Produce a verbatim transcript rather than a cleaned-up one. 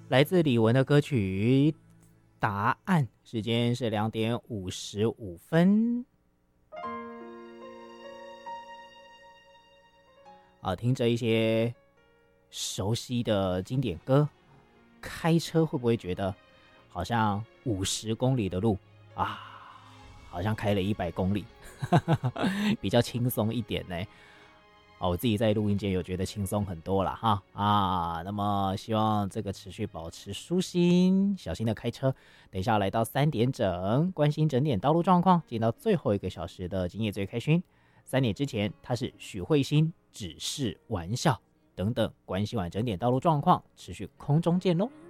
来自李玟的歌曲《答案》，时间是两点五十五分。啊，听着一些熟悉的经典歌，开车会不会觉得好像五十公里的路啊，好像开了一百公里，比较轻松一点呢？哦，我自己在录音间有觉得轻松很多了哈啊，那么希望这个持续保持舒心，小心的开车。等一下来到三点整，关心整点道路状况，进到最后一个小时的今夜最开心。三点之前，它是许慧欣，只是玩笑等等，关心完整点道路状况，持续空中见喽。